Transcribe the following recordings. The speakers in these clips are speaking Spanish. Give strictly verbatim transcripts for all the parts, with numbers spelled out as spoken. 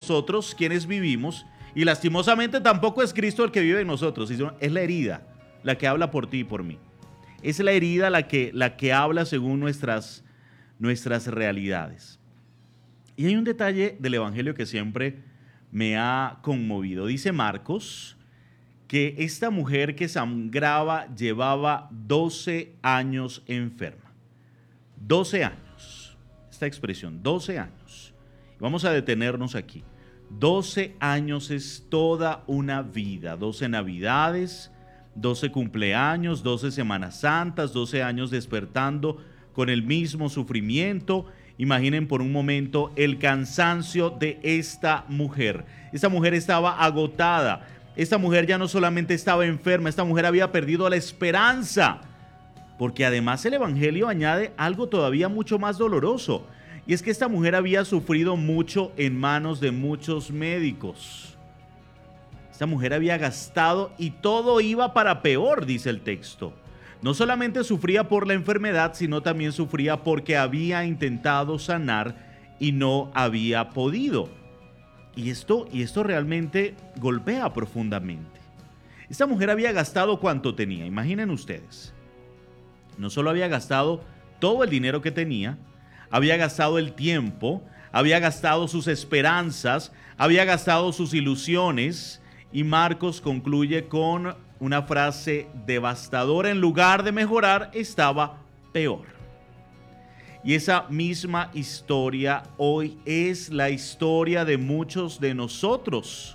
nosotros quienes vivimos, y lastimosamente tampoco es Cristo el que vive en nosotros, sino es la herida la que habla por ti y por mí. Es la herida la que, la que habla según nuestras, nuestras realidades. Y hay un detalle del Evangelio que siempre me ha conmovido. Dice Marcos que esta mujer que sangraba llevaba doce años enferma. doce años. Esta expresión, doce años. Vamos a detenernos aquí. doce años es toda una vida. doce navidades, doce cumpleaños, doce Semanas Santas, doce años despertando con el mismo sufrimiento. Imaginen por un momento el cansancio de esta mujer. Esta mujer estaba agotada. Esta mujer ya no solamente estaba enferma, esta mujer había perdido la esperanza. Porque además el Evangelio añade algo todavía mucho más doloroso. Y es que esta mujer había sufrido mucho en manos de muchos médicos. Esta mujer había gastado y todo iba para peor, dice el texto. No solamente sufría por la enfermedad, sino también sufría porque había intentado sanar y no había podido. Y esto, y esto realmente golpea profundamente. Esta mujer había gastado cuanto tenía, imaginen ustedes. No solo había gastado todo el dinero que tenía, había gastado el tiempo, había gastado sus esperanzas, había gastado sus ilusiones. Y Marcos concluye con una frase devastadora: en lugar de mejorar, estaba peor. Y esa misma historia hoy es la historia de muchos de nosotros.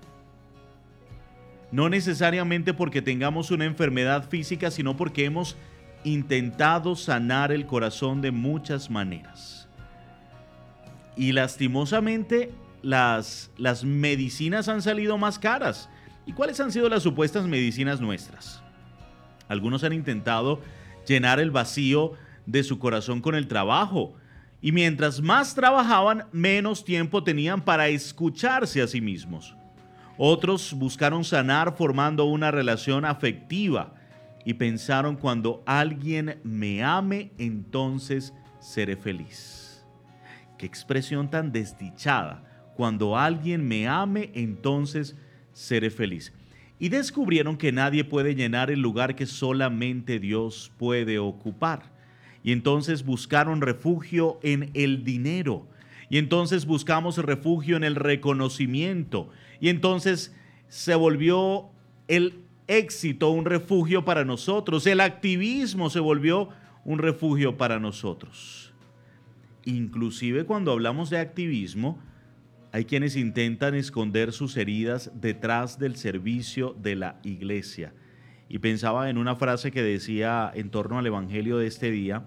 No necesariamente porque tengamos una enfermedad física, sino porque hemos intentado sanar el corazón de muchas maneras. Y lastimosamente las, las medicinas han salido más caras. ¿Y cuáles han sido las supuestas medicinas nuestras? Algunos han intentado llenar el vacío de su corazón con el trabajo. Y mientras más trabajaban, menos tiempo tenían para escucharse a sí mismos. Otros buscaron sanar formando una relación afectiva y pensaron: cuando alguien me ame, entonces seré feliz. Qué expresión tan desdichada. Cuando alguien me ame, entonces seré feliz. Y descubrieron que nadie puede llenar el lugar que solamente Dios puede ocupar. Y entonces buscaron refugio en el dinero. Y entonces buscamos refugio en el reconocimiento. Y entonces se volvió el éxito un refugio para nosotros. El activismo se volvió un refugio para nosotros. Inclusive cuando hablamos de activismo, hay quienes intentan esconder sus heridas detrás del servicio de la iglesia. Y pensaba en una frase que decía en torno al evangelio de este día: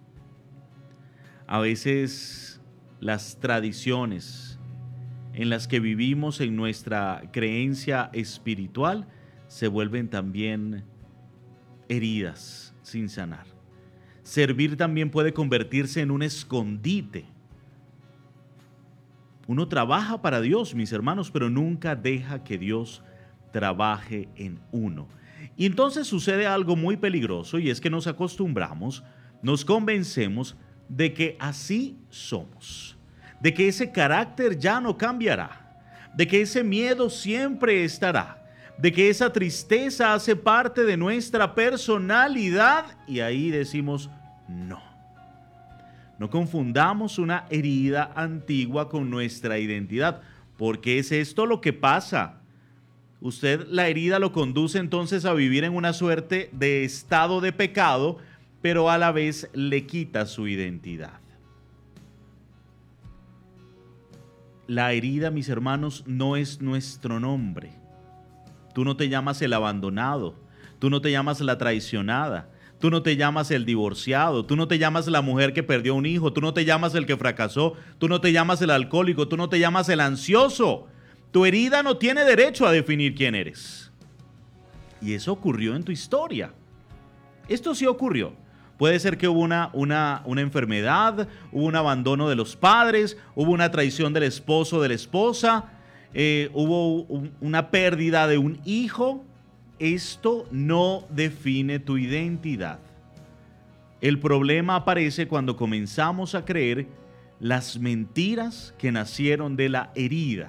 a veces las tradiciones en las que vivimos en nuestra creencia espiritual se vuelven también heridas sin sanar. Servir también puede convertirse en un escondite. Uno trabaja para Dios, mis hermanos, pero nunca deja que Dios trabaje en uno. Y entonces sucede algo muy peligroso, y es que nos acostumbramos, nos convencemos de que así somos, de que ese carácter ya no cambiará, de que ese miedo siempre estará, de que esa tristeza hace parte de nuestra personalidad, y ahí decimos no. No confundamos una herida antigua con nuestra identidad, porque es esto lo que pasa. Usted la herida lo conduce entonces a vivir en una suerte de estado de pecado, pero a la vez le quita su identidad. La herida, mis hermanos, no es nuestro nombre. Tú no te llamas el abandonado, tú no te llamas la traicionada, tú no te llamas el divorciado, tú no te llamas la mujer que perdió un hijo, tú no te llamas el que fracasó, tú no te llamas el alcohólico, tú no te llamas el ansioso. Tu herida no tiene derecho a definir quién eres. Y eso ocurrió en tu historia. Esto sí ocurrió. Puede ser que hubo una, una, una enfermedad, hubo un abandono de los padres, hubo una traición del esposo o de la esposa, eh, hubo un, una pérdida de un hijo. Esto no define tu identidad. El problema aparece cuando comenzamos a creer las mentiras que nacieron de la herida.